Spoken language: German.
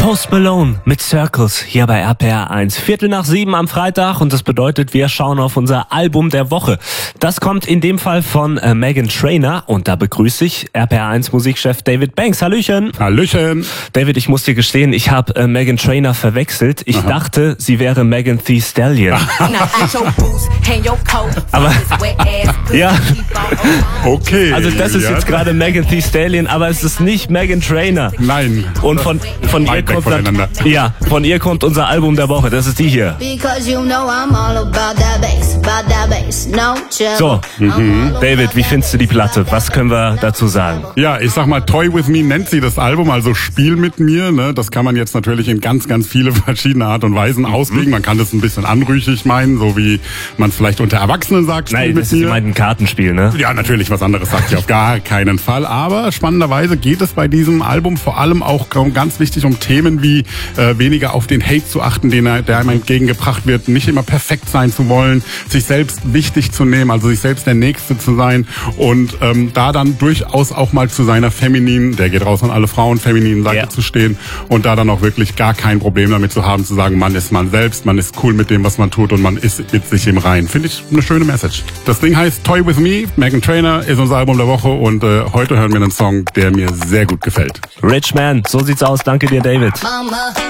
Post Malone mit Circles hier bei RPR 1. 6:45 am Freitag und das bedeutet, wir schauen auf unser Album der Woche. Das kommt in dem Fall von Meghan Trainor und da begrüße ich RPR 1 Musikchef David Banks. Hallöchen. Hallöchen. David, ich muss dir gestehen, ich habe Meghan Trainor verwechselt. Ich dachte, sie wäre Megan Thee Stallion. Aber ja, Okay. also das ist jetzt gerade Megan Thee Stallion, aber es ist nicht Meghan Trainor. Nein. Und von ihr kommt voneinander. ja, von ihr kommt unser Album der Woche. Das ist die hier. So, David, wie findest du die Platte? Was können wir dazu sagen? Ja, ich sag mal, Toy With Me nennt sie das Album, also Spiel mit mir. Ne? Das kann man jetzt natürlich in ganz, ganz viele verschiedene Art und Weisen auslegen. Man kann das ein bisschen anrüchig meinen, so wie man es vielleicht unter Erwachsenen sagt, Spiel Nein, mit das mir. ist meint ein Kartenspiel, ne? Ja, natürlich, was anderes sagt sie auf gar keinen Fall. Aber spannenderweise geht es bei diesem Album vor allem auch ganz wichtig um Themen wie weniger auf den Hate zu achten, der einem entgegengebracht wird, nicht immer perfekt sein zu wollen, sich selbst wichtig zu nehmen, also sich selbst der Nächste zu sein und da dann durchaus auch mal zu seiner femininen, der geht raus an alle Frauen, femininen Seite zu stehen und da dann auch wirklich gar kein Problem damit zu haben, zu sagen, man ist man selbst, man ist cool mit dem, was man tut und man ist mit sich im Reinen. Finde ich eine schöne Message. Das Ding heißt Toy With Me, Meghan Trainor ist unser Album der Woche und heute hören wir einen Song, der mir sehr gut gefällt. Rich Man, so sieht's aus. Danke dir, David. Mama.